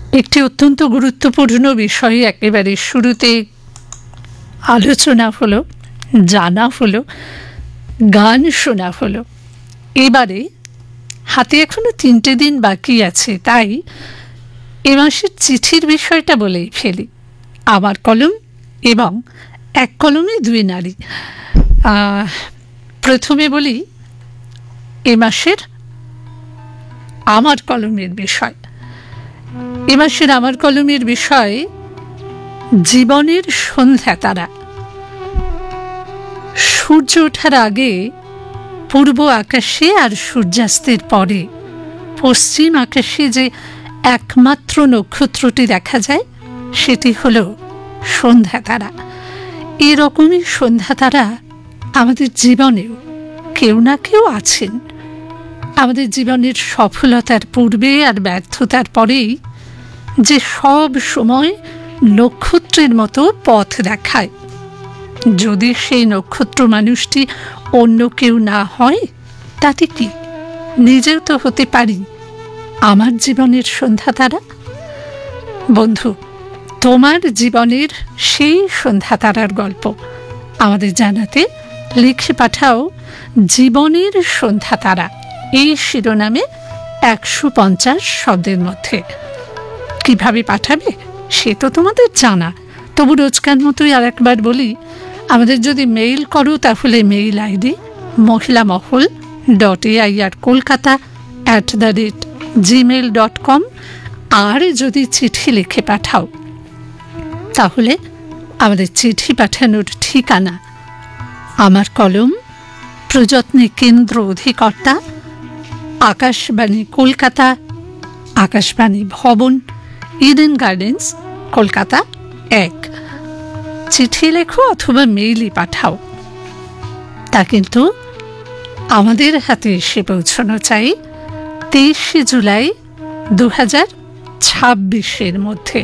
একটি অত্যন্ত গুরুত্বপূর্ণ বিষয় একেবারে শুরুতে আলোচনা হলো, জানা হলো, গান শোনা হলো। এবারে হাতে এখনো 3টে দিন বাকি আছে, তাই এ মাসের চিঠির বিষয়টা বলেই ফেলি। আমার কলম এবং এক কলমে দুই নারী। প্রথমে বলি এ মাসের আমার কলমের বিষয়। এ মাসের আমার কলমের বিষয় জীবনের সন্ধ্যা তারা। সূর্য ওঠার আগে পূর্ব আকাশে আর সূর্যাস্তের পরে পশ্চিম আকাশে যে একমাত্র নক্ষত্রটি দেখা যায় সেটি হলো সন্ধ্যা তারা। এরকমই সন্ধ্যা তারা আমাদের জীবনেও কেউ না কেউ আছেন। আমাদের জীবনের সফলতার পূর্বে আর ব্যর্থতার পরেই যে সব সময় নক্ষত্রের মতো পথ দেখায়। যদি সেই নক্ষত্র মানুষটি অন্য কেউ না হয় তাতে কি, নিজেও তো হতে পারি আমার জীবনের সন্ধ্যা তারা। বন্ধু, তোমার জীবনের সেই সন্ধ্যা তারার গল্প আমাদের জানাতে লিখে পাঠাও জীবনের সন্ধ্যা তারা এই শিরোনামে 150 শব্দের মধ্যে। কিভাবে পাঠাবে সে তো তোমাদের জানা, তবু রোজকার মতোই আর একবার বলি, আমাদের যদি মেইল করো তাহলে মেইল আইডি mahila.kolkata@gmail.com। আর যদি চিঠি লিখে পাঠাও তাহলে আমাদের চিঠি পাঠানোর ঠিকানা আমার কলম, প্রযত্নে কেন্দ্র অধিকর্তা, আকাশবাণী কলকাতা, আকাশবাণী ভবন, ইডেন গার্ডেন্স, কলকাতা 1। চিঠি লেখো অথবা মেইলই পাঠাও, তা কিন্তু আমাদের হাতে এসে পৌঁছানো চাই 23 জুলাই 2026 মধ্যে।